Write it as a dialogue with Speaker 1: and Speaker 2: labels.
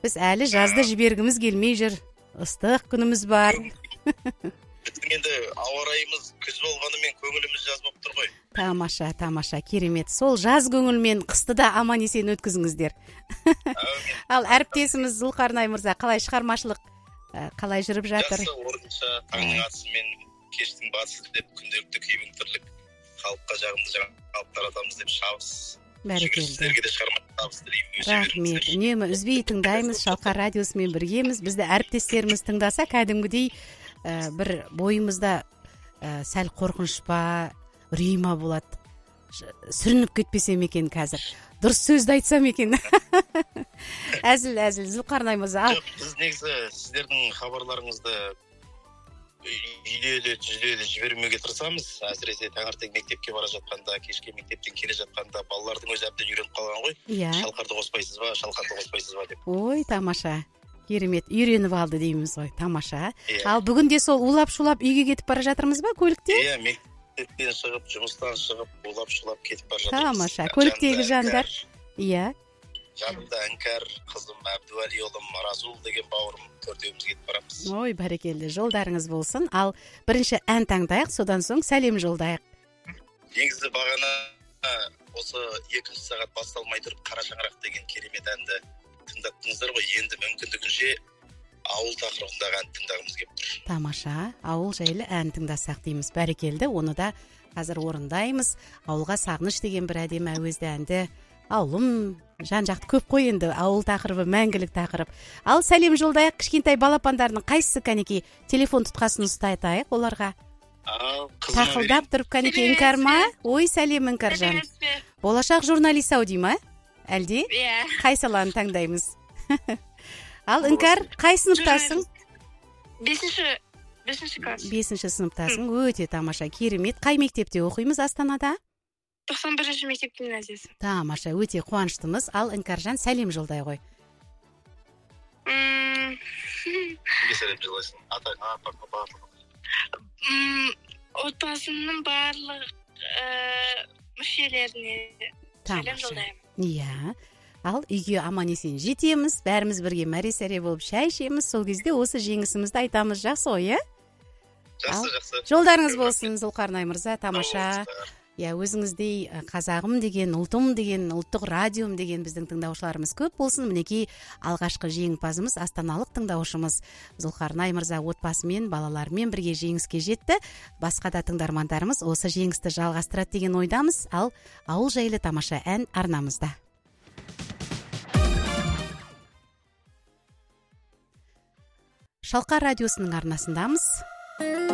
Speaker 1: Біз әлі жазды жібергіміз келмей жүр. Ыстық күніміз бар.
Speaker 2: Біздің енді ауа райымыз күз болғанымен көңіліміз жаз болып тұр ғой.
Speaker 1: Тамаша, керемет. Сол жаз көңілмен қысты да аман есен өткізіңіздер. Ал әріптесіміз Зұлқарнай мырза, қалай шығармашылық қалай жүріп жатыр?
Speaker 2: Жақсы, орынша, таңның атысымен кештің батысы деп күнделікті күйбең тірлік, халыққа жағымды жаңалық таратамыз деп шабыс.
Speaker 1: Бәрекелді.
Speaker 2: Сіздерге де шығармашылық табыс тілеймін.
Speaker 1: Рахмет. Үнемі үзбей тыңдаймыз, Шалқар радиосымен біргеміз. Бізді әріптестеріміз тыңдаса, кәдімгідей бір бойымызда сәл қорқыныш па, үрей ма болады. Сүрініп кетпесем екен қазір. Дұрыс сөзді айтсам екен. Әзіл, Зұлқарнай мырза.
Speaker 2: Біз негізі сіздердің хабарларыңызды үйде жібермеуге тырысамыз. Әсіресе таңертең мектепке бара жатқанда, кешке мектептен келе жатқанда балалардың өзі әбден үйреніп қалған ғой.
Speaker 1: Иә.
Speaker 2: Шалқарды қоспайсыз ба деп.
Speaker 1: Ой, тамаша. Керемет, үйреніп алды дейміз ғой. Тамаша. Ал бүгінде сол улап-шулап үйге кетіп бара жатырмыз ба көлікте?
Speaker 2: Иә, мектептен шығып, жұмыстан шығып, улап-шулап кетіп бара жатырмыз.
Speaker 1: Тамаша. Көліктегі жандар. Иә.
Speaker 2: Жанымда Іңкәр, қызым Әбдуәли ұлым, Расул деген бауырым, төртеуміз кетіп барамыз.
Speaker 1: Ой, бәрекелді, жолдарыңыз болсын. Ал бірінші ән таңдайық, содан соң сәлем жолдайық.
Speaker 2: Негізі бағана осы 2 сағат басталмай тұрып Қара шаңырақ деген керемет әнді тыңдаттыңыздар ғой. Енді мүмкіндігінше ауыл тақырыбындағы ән тыңдағымыз келіп тұр.
Speaker 1: Тамаша, ауыл жайлы ән тыңдасақ дейміз. Бәрекелді, оны да қазір орындаймыз. Ауылға сағыныш деген бір әдемі әуезді әнді. Ауылым жан-жақты көп қой енді, ауыл тақырыбы мәңгілік тақырып. Ал сәлем жолдайық кішкентай балапандардың қайсысы кәнеки телефон тұтқасын ұстайтайық оларға. Тақылдап тұрып кәнеки Іңкәр ма? Ой, сәлем Іңкәржан. Болашақ журналист ау дей ма? Әлде?
Speaker 3: Иә.
Speaker 1: Қай саланы таңдаймыз? Ал Іңкәр, қай сыныптасың?
Speaker 3: 5 класс.
Speaker 1: 5 сыныптасың. Өте тамаша, керемет. Қай мектепте оқимыз Астанада?
Speaker 3: 91 мектеп гимназиясы.
Speaker 1: Тамаша, өте қуаныштымыз. Ал Іңкәржан сәлем жолдай ғой.
Speaker 2: Кімге сәлем жолдайсың? Атаңа, апаңа, барлығы.
Speaker 3: Отбасымның барлық мүшелеріне сәлем жолдаймын.
Speaker 1: Иә. Ал үйге аман есен жетеміз, бәріміз бірге мәре-сәре болып шай ішеміз. Сол кезде осы жеңісімізді айтамыз. Жақсы ғой, иә?
Speaker 2: Жақсы.
Speaker 1: Жолдарыңыз болсын, Зұлқарнай мырза, тамаша. Я, өзіңіздей қазағым деген, ұлтым деген, ұлттық радиом деген біздің тыңдаушыларымыз көп болсын. Мінекей алғашқы жеңімпазымыз астаналық тыңдаушымыз Зұлқарнай мырза отбасымен, балаларымен бірге жеңіске жетті. Басқа да тыңдармандарымыз осы жеңісті жалғастырады деген ойдамыз. Ал ауыл жайлы тамаша ән арнамызда. Шалқар радиосының арнасындамыз.